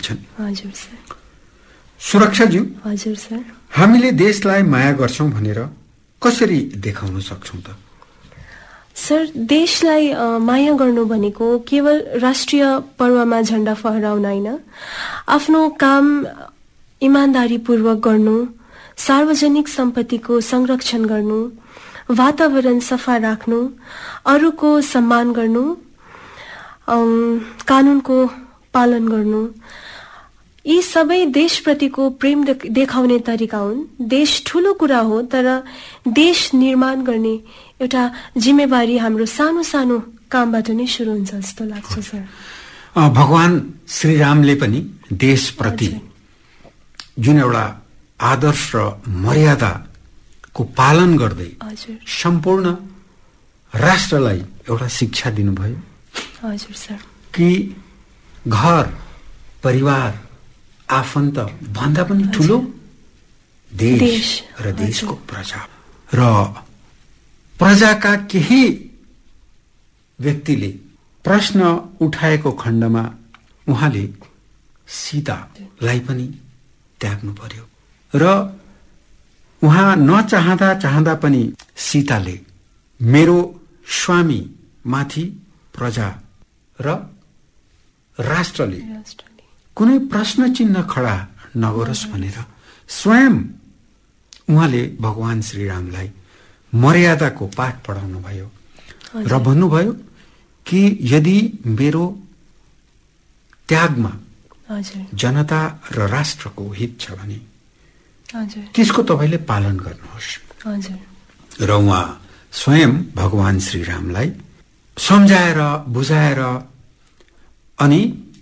छन्। हजुर सर। सुरक्षाज्यू, हजुर सर। हामीले देशलाई माया गर्छौं भनेर कसरी देखाउन सक्छौं त? सर, देशलाई माया गर्नु भनेको केवल राष्ट्रिय पर्वमा झण्डा फहराउन होइन, आफ्नो काम इमानदारीपूर्वक गर्नु, सार्वजनिक सम्पत्तिको संरक्षण गर्नु, वातावरण सफा राख्नु, अरूको सम्मान गर्नु, कानुनको पालन गर्नु, यी सबै देशप्रतिको प्रेम देखाउने तरिका हुन्। देश ठूलो कुरा हो, तर देश निर्माण गर्ने एउटा जिम्मेवारी हाम्रो सानो सानो कामबाट नै सुरु हुन्छ जस्तो लाग्छ सर। भगवान श्रीरामले पनि देशप्रति जुन एउटा आदर्श र मर्यादाको पालन गर्दै सम्पूर्ण राष्ट्रलाई एउटा शिक्षा दिनुभयो। हजुर सर। कि घर परिवार आफन्त भन्दा पनि ठूलो देश र देशको प्रजा र प्रजाका केही व्यक्तिले प्रश्न उठाएको खण्डमा उहाँले सीतालाई पनि त्याग्नु पर्यो र उहाँ नचाहँदा पनि सीताले मेरो स्वामी माथि प्रजा र राष्ट्रले कुनै प्रश्न चिन्ह खडा नगरोस् भनेर स्वयं उहाँले भगवान श्रीरामलाई मर्यादाको पाठ पढाउनु भयो र भन्नुभयो कि यदि मेरो त्यागमा जनता र राष्ट्रको हित छ भने त्यसको तपाईले पालन गर्नुहोस्। र उहाँ स्वयं भगवान श्रीरामलाई सम्झाएर बुझाएर अनि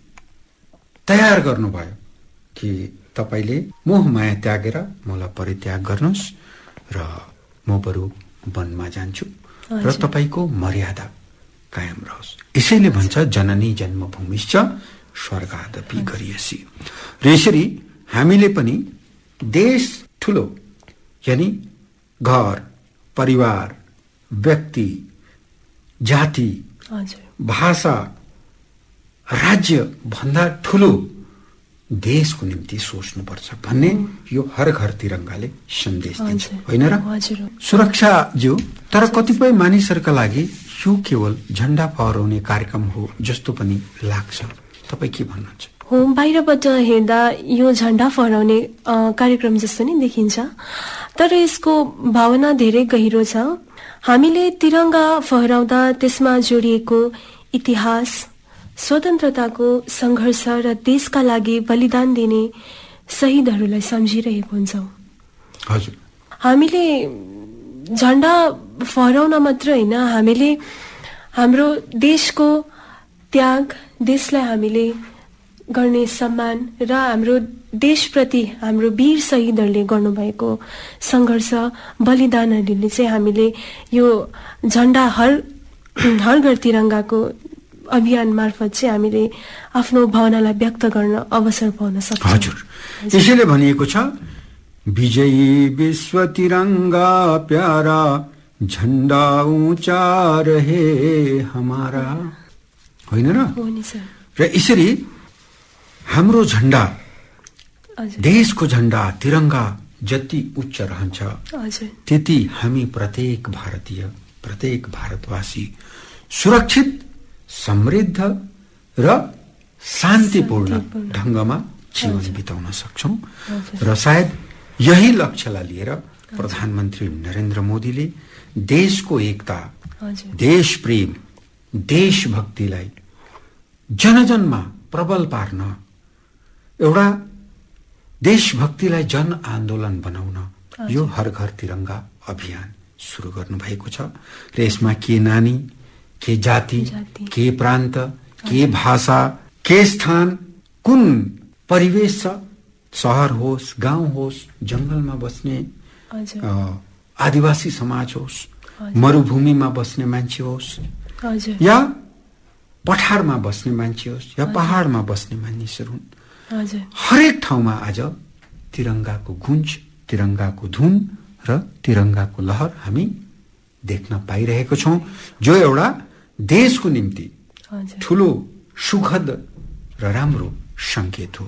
तयार गर्नुभयो कि तपाईले मोह माया त्यागेर मलाई परित्याग गर्नुहोस् र म बरु वनमा जान्छु र तपाईको मर्यादा कायम रहोस्। यसैले भन्छ जननी जन्मभूमिश्च स्वर्गादपि गरियसी। र यसरी हामीले पनि देश ठूलो यानी घर परिवार व्यक्ति जाति भाषा राज्य भन्दा ठूलो देशको निम्ति सोच्नुपर्छ भन्ने यो हर घर तिरंगाले सन्देश दिन्छ, होइन र? सुरक्षा ज्यू, तर कतिपय मानिसहरूका लागि यो केवल झण्डा फहराउने कार्यक्रम हो जस्तो पनि लाग्छ। तपाई के भन्नुहुन्छ? हो, बाहिरबाट हेर्दा यो झण्डा फहराउने कार्यक्रम जस्तो नै देखिन्छ, तर यसको भावना धेरै गहिरो छ। हामीले तिरंगा फहराउँदा त्यसमा जोडिएको इतिहास, स्वतन्त्रताको संघर्ष र देशका लागि बलिदान दिने शहीदहरूलाई सम्झिरहेको हुन्छौं। हजुर, हामीले झण्डा फहराउन मात्र होइन, हामीले हाम्रो देशको त्याग, देशलाई हामीले गर्ने सम्मान र हाम्रो देशप्रति हाम्रो वीर शहीदहरूले गर्नुभएको संघर्ष बलिदानहरूले चाहिँ हामीले यो झण्डा हर घर तिरंगाको अभियान मार्फत चाहिँ हामीले आफ्नो भावनालाई व्यक्त गर्न अवसर पाउन सक्छौं। हजुर, यसैले भनिएको छ विजयी विश्व तिरंगा प्यारा झण्डा ऊंचा रहे हमारा, होइन र? हो नि सर। र यसरी हाम्रो झण्डा, देशको झण्डा तिरंगा जति उच्च रहन्छ त्यति हामी प्रत्येक भारतीय, प्रत्येक भारतवासी सुरक्षित, समृद्ध र शान्तिपूर्ण ढंगमा जीवन बिताउन सक्छौं। र सायद यही लक्ष्यलाई लिएर प्रधानमन्त्री नरेन्द्र मोदीले देशको एकता, देश प्रेम, देशभक्तिलाई जनजनमा प्रबल पार्न, एउटा देशभक्तिलाई जन आन्दोलन बनाउन यो हर घर तिरंगा अभियान सुरु गर्नु भएको छ। र यसमा के नानी, के जाति, के प्रान्त, के भाषा, के स्थान, कुन परिवेश छ, शहर होस्, गाउँ होस्, जंगलमा बस्ने आदिवासी समाज होस्, मरुभूमिमा बस्ने मान्छे होस् या पठारमा बस्ने मान्छे होस् या पहाडमा बस्ने मानिसहरू हुन्, हरेक ठाउँमा आज तिरंगाको गुन्ज, तिरंगाको धुन र तिरंगाको लहर हामी देख्न पाइरहेको छौं, जो एउटा देशको निम्ति ठूलो सुखद र राम्रो संकेत हो।